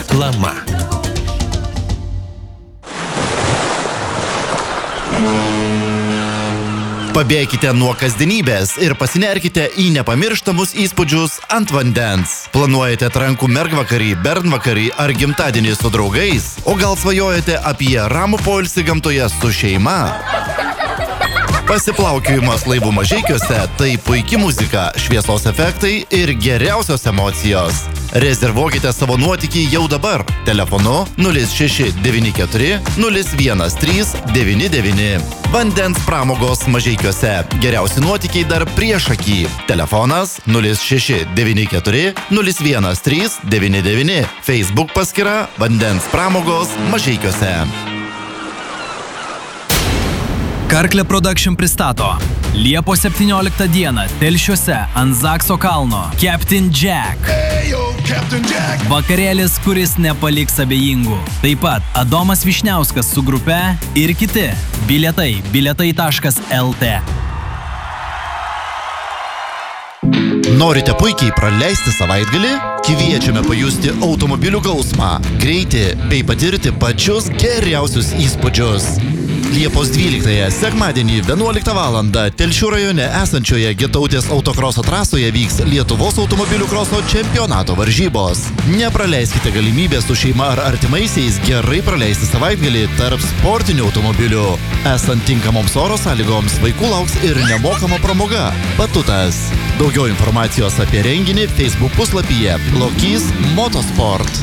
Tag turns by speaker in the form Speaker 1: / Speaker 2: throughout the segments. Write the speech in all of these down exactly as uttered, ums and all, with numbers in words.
Speaker 1: Reklama.
Speaker 2: Pabėkite nuo kasdienybės ir pasinerkite į nepamirštamus įspūdžius ant vandens. Planuojate atrankų mergvakarį, bernvakarį ar gimtadienį su draugais? O gal svajojate apie ramų poilsį gamtoje su šeima? Pasiplaukiojimas laivų Mažeikiuose – tai puiki muzika, šviesos efektai ir geriausios emocijos. Rezervuokite savo nuotykį jau dabar. Telefonu nulis šeši devyni keturi nulis vienas trys devyni devyni. Vandens pramogos Mažeikiuose. Geriausi nuotykiai dar priešaky. Telefonas nulis šeši devyni keturi nulis vienas trys devyni devyni. Facebook paskyra Vandens pramogos Mažeikiuose.
Speaker 3: Karklė Production pristato Liepos septynioliktą dieną Telšiuose ant Zakso kalno Captain Jack. Vakarėlis, kuris nepaliks abejingų. Taip pat Adomas Višniauskas su grupe ir kiti. Bilietai bilietai taškas el tė.
Speaker 2: Norite puikiai praleisti savaitgalį? Kviečiame pajusti automobilių gausmą, greitį bei patirti pačius geriausius įspūdžius. Liepos dvyliktąją, sekmadienį vienuoliktą valandą Telšių rajone esančioje Getautės autokroso trasoje vyks Lietuvos automobilių kroso čempionato varžybos. Nepraleiskite galimybę su šeima ar artimaisiais gerai praleisti savaitgalį tarp sportinių automobilių. Esant tinkamoms oro sąlygoms, vaikų lauks ir nemokama pramoga – batutas. Daugiau informacijos apie renginį Facebook puslapyje Lokys Motosport.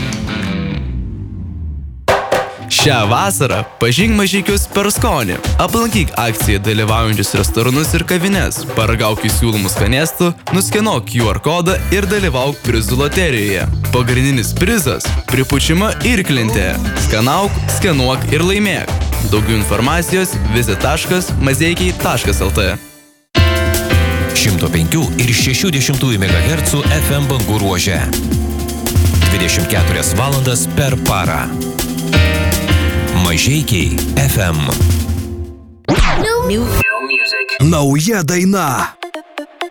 Speaker 4: Šią vasarą pažink Mažeikius per skonį. Aplankyk akciją dalyvaujančius restoranus ir kavines, paragauk siūlomų skanėstų, nuskenuok Q R kodą ir dalyvauk prizų loterijoje. Pagrindinis prizas – pripučiama irklentė. Skanauk, skenuok ir laimėk. Daugiau informacijos vizit taškas mazeikiai taškas el tė.
Speaker 1: šimto penkių ir šešių dešimtųjų megahercų F M bangų ruože. dvidešimt keturias valandas per parą. Mažeikiai F M.
Speaker 5: Nauja daina.